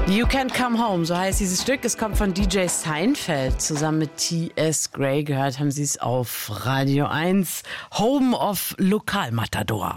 You Can't Come Home, so heißt dieses Stück. Es kommt von DJ Seinfeld. Zusammen mit T.S. Gray gehört haben sie es auf Radio 1. Home of Lokalmatador.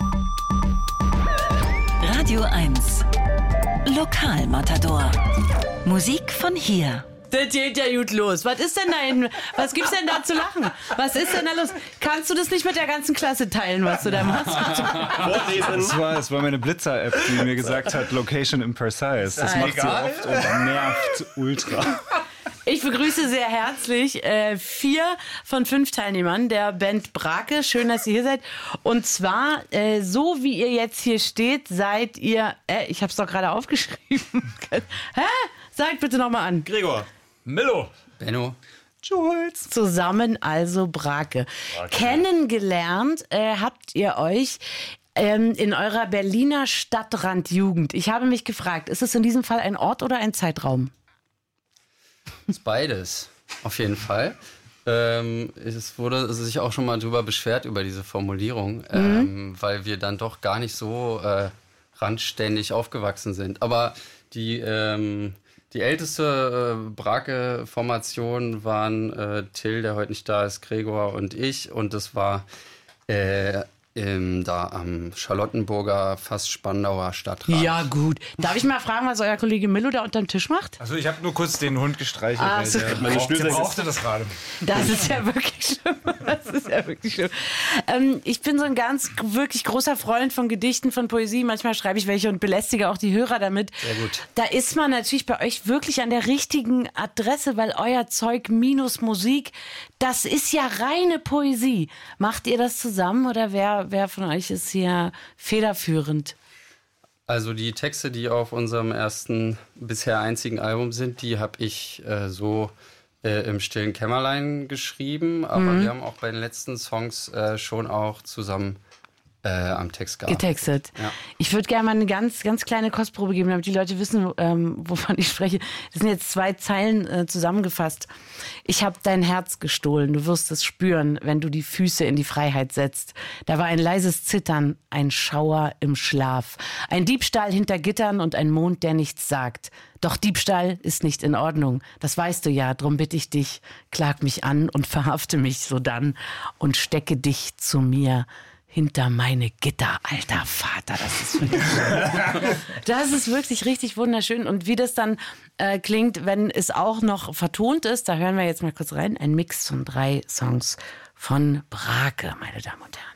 Radio 1. Lokalmatador. Musik von hier. Das geht ja gut los. Was ist denn was gibt's denn da zu lachen? Was ist denn da los? Kannst du das nicht mit der ganzen Klasse teilen, was du da machst? Es war meine Blitzer-App, die mir gesagt hat, Location imprecise. Das macht sie oft und nervt ultra. Ich begrüße sehr herzlich 4 von 5 Teilnehmern der Band Brake. Schön, dass ihr hier seid. Und zwar, so wie ihr jetzt hier steht, seid ihr... ich habe es doch gerade aufgeschrieben. Hä? Sagt bitte nochmal an. Gregor. Millo. Benno. Jules. Zusammen also Brake. Kennengelernt habt ihr euch in eurer Berliner Stadtrandjugend. Ich habe mich gefragt, ist es in diesem Fall ein Ort oder ein Zeitraum? Ist beides, auf jeden Fall. Es wurde sich auch schon mal drüber beschwert, über diese Formulierung, weil wir dann doch gar nicht so randständig aufgewachsen sind. Aber die älteste Brake-Formation waren Till, der heute nicht da ist, Gregor und ich. Und das war da am Charlottenburger, fast Spandauer Stadtrand. Ja gut. Darf ich mal fragen, was euer Kollege Millo da unterm Tisch macht? Also ich habe nur kurz den Hund gestreichelt, weil so. der brauchte das gerade. Das ist ja wirklich schlimm. Das ist ja wirklich schlimm. Ich bin so ein wirklich großer Freund von Gedichten, von Poesie. Manchmal schreibe ich welche und belästige auch die Hörer damit. Sehr gut. Da ist man natürlich bei euch wirklich an der richtigen Adresse, weil euer Zeug minus Musik, das ist ja reine Poesie. Macht ihr das zusammen oder wer von euch ist hier federführend? Also die Texte, die auf unserem ersten, bisher einzigen Album sind, die habe ich im stillen Kämmerlein geschrieben. Aber wir haben auch bei den letzten Songs schon auch zusammen am Text gearbeitet. Getextet. Ja. Ich würde gerne mal eine ganz, ganz kleine Kostprobe geben, damit die Leute wissen, wovon ich spreche. Das sind jetzt 2 Zeilen zusammengefasst. Ich habe dein Herz gestohlen, du wirst es spüren, wenn du die Füße in die Freiheit setzt. Da war ein leises Zittern, ein Schauer im Schlaf. Ein Diebstahl hinter Gittern und ein Mond, der nichts sagt. Doch Diebstahl ist nicht in Ordnung. Das weißt du ja, drum bitte ich dich, klag mich an und verhafte mich sodann und stecke dich zu mir hinter meine Gitter, alter Vater. Das ist wirklich richtig wunderschön. Und wie das dann klingt, wenn es auch noch vertont ist, da hören wir jetzt mal kurz rein. Ein Mix von 3 Songs von Brake, meine Damen und Herren.